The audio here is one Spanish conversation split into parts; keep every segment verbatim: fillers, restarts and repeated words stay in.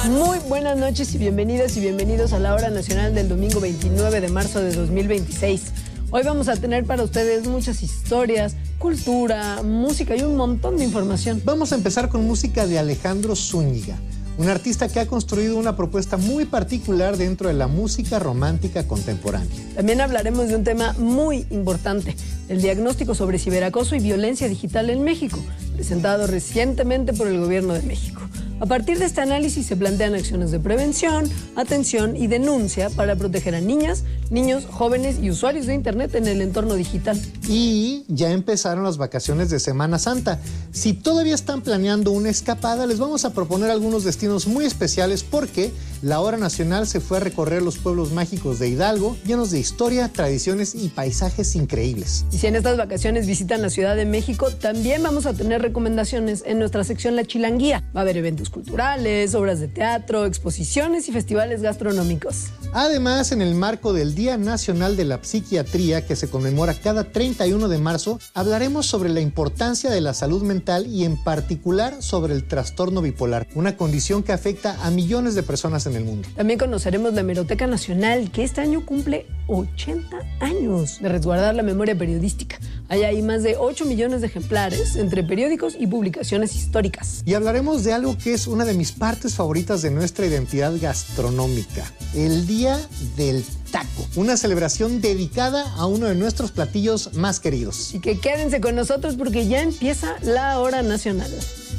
Muy buenas noches y bienvenidas y bienvenidos a la Hora Nacional del domingo veintinueve de marzo de dos mil veintiséis. Hoy vamos a tener para ustedes muchas historias, cultura, música y un montón de información. Vamos a empezar con música de Alejandro Zúñiga, un artista que ha construido una propuesta muy particular dentro de la música romántica contemporánea. También hablaremos de un tema muy importante, el diagnóstico sobre ciberacoso y violencia digital en México, presentado recientemente por el Gobierno de México. A partir de este análisis se plantean acciones de prevención, atención y denuncia para proteger a niñas, niños, jóvenes y usuarios de Internet en el entorno digital. Y ya empezaron las vacaciones de Semana Santa. Si todavía están planeando una escapada, les vamos a proponer algunos destinos muy especiales porque la Hora Nacional se fue a recorrer los pueblos mágicos de Hidalgo, llenos de historia, tradiciones y paisajes increíbles. Y si en estas vacaciones visitan la Ciudad de México, también vamos a tener recomendaciones en nuestra sección La Chilanguía. Va a haber eventos culturales, obras de teatro, exposiciones y festivales gastronómicos. Además, en el marco del Día Nacional de la Psiquiatría, que se conmemora cada treinta y uno de marzo, hablaremos sobre la importancia de la salud mental y en particular sobre el trastorno bipolar, una condición que afecta a millones de personas en el mundo. También conoceremos la Hemeroteca Nacional, que este año cumple ochenta años de resguardar la memoria periodística. Hay ahí más de ocho millones de ejemplares entre periódicos y publicaciones históricas. Y hablaremos de algo que es una de mis partes favoritas de nuestra identidad gastronómica, el Día del Taco, una celebración dedicada a uno de nuestros platillos más queridos. Así que quédense con nosotros porque ya empieza la Hora Nacional.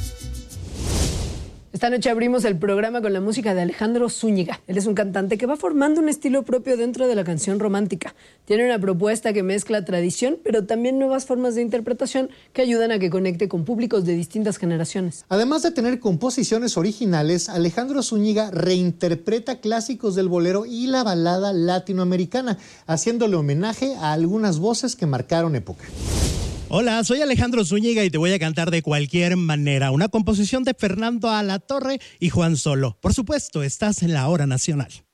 Esta noche abrimos el programa con la música de Alejandro Zúñiga. Él es un cantante que va formando un estilo propio dentro de la canción romántica. Tiene una propuesta que mezcla tradición, pero también nuevas formas de interpretación que ayudan a que conecte con públicos de distintas generaciones. Además de tener composiciones originales, Alejandro Zúñiga reinterpreta clásicos del bolero y la balada latinoamericana, haciéndole homenaje a algunas voces que marcaron época. Hola, soy Alejandro Zúñiga y te voy a cantar De Cualquier Manera, una composición de Fernando Alatorre y Juan Solo. Por supuesto, estás en la Hora Nacional.